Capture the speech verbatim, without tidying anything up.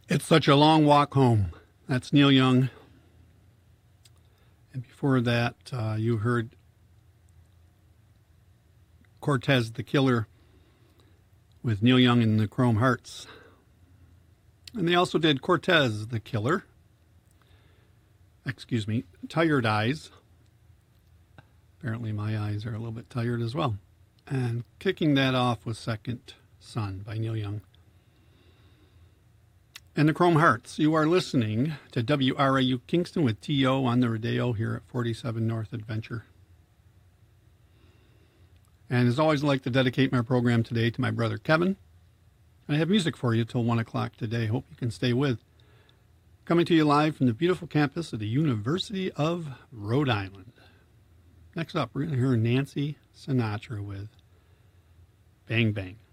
It's Such a Long Walk Home. That's Neil Young. And before that, uh, you heard Cortez the Killer with Neil Young and the Chrome Hearts. And they also did Cortez the Killer. Excuse me, Tired Eyes. Apparently my eyes are a little bit tired as well. And kicking that off was Second Son by Neil Young. And the Chrome Hearts. You are listening to W R A U Kingston with T O on the Rodeo here at forty-seven North Adventure. And as always, I'd like to dedicate my program today to my brother Kevin. I have music for you till one o'clock today. Hope you can stay with. Coming to you live from the beautiful campus of the University of Rhode Island. Next up, we're going to hear Nancy Sinatra with Bang Bang.